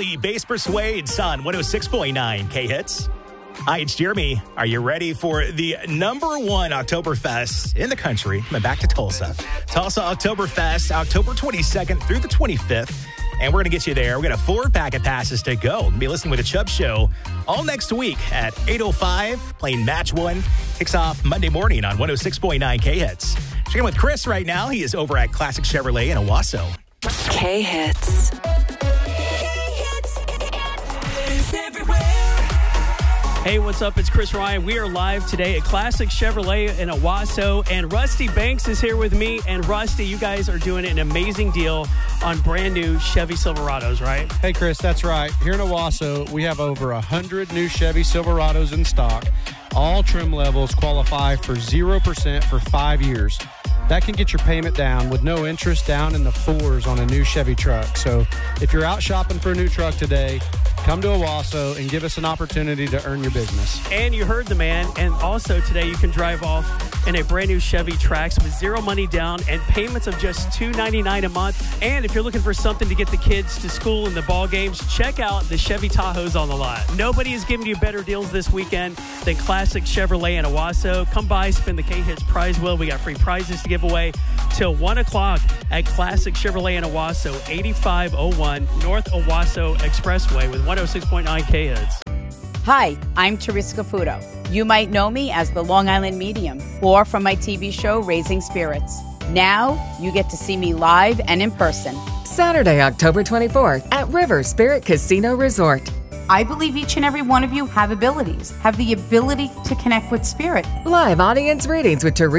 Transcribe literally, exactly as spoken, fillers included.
the Bass Persuades on one oh six point nine K-Hits. Hi, it's Jeremy. Are you ready for the number one Oktoberfest in the country? Coming back to Tulsa. Tulsa Oktoberfest, October twenty-second through the twenty-fifth. And we're going to get you there. We're going to have four packet passes to go. We'll be listening with the Chubb Show all next week at eight oh five. Playing match one. Kicks off Monday morning on one oh six point nine K-Hits. Checking with Chris right now. He is over at Classic Chevrolet in Owasso. K-Hits. Hey, what's up? It's Chris Ryan. We are live today at Classic Chevrolet in Owasso, and Rusty Banks is here with me. And Rusty, you guys are doing an amazing deal on brand new Chevy Silverados, right? Hey, Chris, that's right. Here in Owasso, we have over one hundred new Chevy Silverados in stock. All trim levels qualify for zero percent for five years. That can get your payment down with no interest down in the fours on a new Chevy truck. So if you're out shopping for a new truck today, come to Owasso and give us an opportunity to earn your business. And you heard the man. And also today you can drive off in a brand new Chevy Trax with zero money down and payments of just two ninety-nine a month. And if you're looking for something to get the kids to school and the ball games, check out the Chevy Tahoes on the lot. Nobody is giving you better deals this weekend than Classic Chevrolet in Owasso. Come by, spin the K-Hits prize wheel. We got free prizes to give away till one o'clock at Classic Chevrolet in Owasso, eighty-five oh one North Owasso Expressway with one oh six point nine K-Hits. Hi, I'm Teresa Caputo. You might know me as the Long Island Medium or from my T V show Raising Spirits. Now you get to see me live and in person. Saturday, October twenty-fourth at River Spirit Casino Resort. I believe each and every one of you have abilities, have the ability to connect with spirit. Live audience readings with Teresa